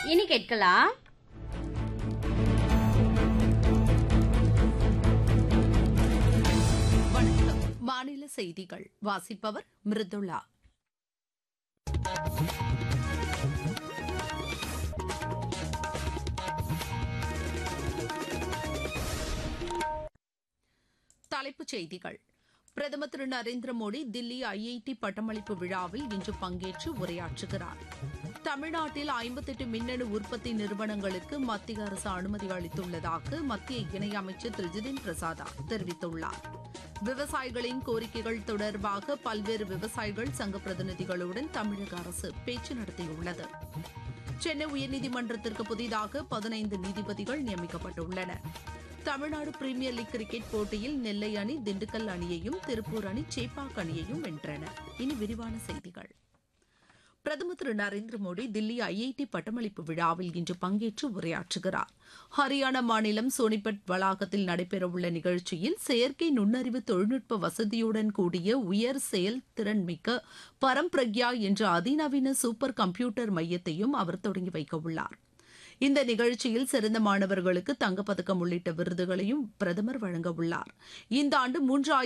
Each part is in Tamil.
இனி கேட்கலாம் வணக்கம். மாநில செய்திகள் வாசிப்பவர் மிருதுளா. தலைப்புச் செய்திகள். பிரதமர் திரு நரேந்திர மோடி தில்லி ஐஐடி பட்டமளிப்பு விழாவில் இன்று பங்கேற்று உரையாற்றுகிறார். தமிழ்நாட்டில் 58 மின்னணு உற்பத்தி நிறுவனங்களுக்கு மத்திய அரசு அனுமதி அளித்துள்ளதாக மத்திய இணையமைச்சர் திரு ஜிதின் பிரசாதா தெரிவித்துள்ளார். விவசாயிகளின் கோரிக்கைகள் தொடர்பாக பல்வேறு விவசாயிகள் சங்க பிரதிநிதிகளுடன் தமிழக அரசு பேச்சு நடத்தியுள்ளது. சென்னை உயர்நீதிமன்றத்திற்கு புதிதாக 15 நீதிபதிகள் நியமிக்கப்பட்டுள்ளனர். தமிழ்நாடு பிரீமியர் லீக் கிரிக்கெட் போட்டியில் நெல்லை அணி திண்டுக்கல் அணியையும் திருப்பூர் அணி சேப்பாக் அணியையும் வென்றன. இனி விரிவான செய்திகள். பிரதமர் திரு நரேந்திர மோடி தில்லி ஐஐடி பட்டமளிப்பு விழாவில் இன்று பங்கேற்று உரையாற்றுகிறார். ஹரியானா மாநிலம் சோனிபட் வளாகத்தில் நடைபெறவுள்ள நிகழ்ச்சியில் செயற்கை நுண்ணறிவு தொழில்நுட்ப வசதியுடன் கூடிய உயர் செயல் திறன்மிக்க பரம்பிரக்யா என்ற அதிநவீன சூப்பர் கம்ப்யூட்டர் மையத்தையும் அவர் தொடங்கி வைக்க உள்ளார். இந்த நிகழ்ச்சியில் சிறந்த மாணவர்களுக்கு தங்கப்பதக்கம் உள்ளிட்ட விருதுகளையும் பிரதமர் வழங்க உள்ளார். இந்த ஆண்டு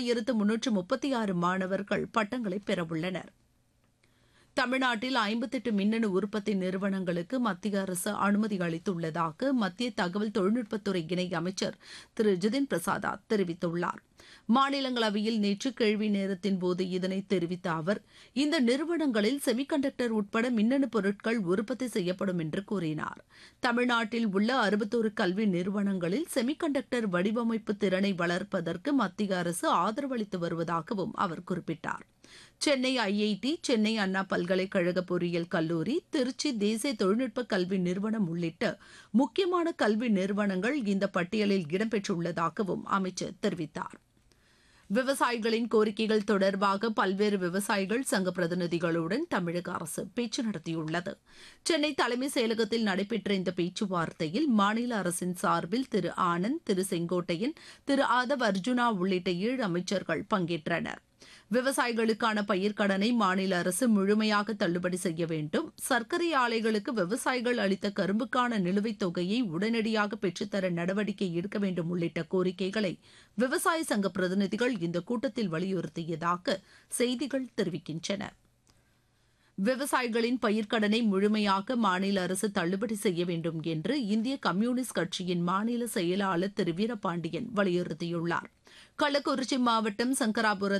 3336 மாணவர்கள் பட்டங்களை பெறவுள்ளனர். தமிழ்நாட்டில் 58 மின்னணு உற்பத்தி நிறுவனங்களுக்கு மத்திய அரசு அனுமதி அளித்துள்ளதாக மத்திய தகவல் தொழில்நுட்பத்துறை இணை அமைச்சர் திரு ஜிதின் பிரசாதா தெரிவித்துள்ளார். மாநிலங்களவையில் நேற்று கேள்வி நேரத்தின்போது இதனை தெரிவித்த அவர், இந்த நிறுவனங்களில் செமிகண்டக்டர் உட்பட மின்னணு பொருட்கள் உற்பத்தி செய்யப்படும் என்று கூறினார். தமிழ்நாட்டில் உள்ள 61 கல்வி நிறுவனங்களில் செமிகண்டக்டர் வடிவமைப்பு திறனை வளர்ப்பதற்கு மத்திய அரசு ஆதரவளித்து வருவதாகவும் அவர் குறிப்பிட்டார். சென்னை ஐஐடி, சென்னை அண்ணா பல்கலைக்கழக பொறியியல் கல்லூரி, திருச்சி தேசிய தொழில்நுட்ப கல்வி நிறுவனம் உள்ளிட்ட முக்கியமான கல்வி நிறுவனங்கள் இந்த பட்டியலில் இடம்பெற்றுள்ளதாகவும் அமைச்சர் தெரிவித்தார். விவசாயிகளின் கோரிக்கைகள் தொடர்பாக பல்வேறு விவசாயிகள் சங்க பிரதிநிதிகளுடன் தமிழக அரசு பேச்சு நடத்தியுள்ளது. சென்னை தலைமைச் செயலகத்தில் நடைபெற்ற இந்த பேச்சுவார்த்தையில் மாநில அரசின் சார்பில் திரு ஆனந்த், திரு செங்கோட்டையன், திரு ஆதவ் அர்ஜுனா உள்ளிட்ட 7 அமைச்சர்கள் பங்கேற்றனர். விவசாயிகளுக்கான பயிர்க்கடனை மாநில அரசு முழுமையாக தள்ளுபடி செய்ய வேண்டும், சர்க்கரை ஆலைகளுக்கு விவசாயிகள் அளித்த கரும்புக்கான நிலுவைத் தொகையை உடனடியாக பெற்றுத்தர நடவடிக்கை எடுக்க வேண்டும் உள்ளிட்ட கோரிக்கைகளை விவசாய சங்க பிரதிநிதிகள் இந்த கூட்டத்தில் வலியுறுத்தியதாக செய்திகள் தெரிவிக்கின்றன. விவசாயிகளின் பயிர்க்கடனை முழுமையாக மாநில அரசு தள்ளுபடி செய்ய வேண்டும் என்று இந்திய கம்யூனிஸ்ட் கட்சியின் மாநில செயலாளர் திரு வீரபாண்டியன் வலியுறுத்தியுள்ளார். கள்ளக்குறிச்சி மாவட்டம் சங்கராபுரத்தில்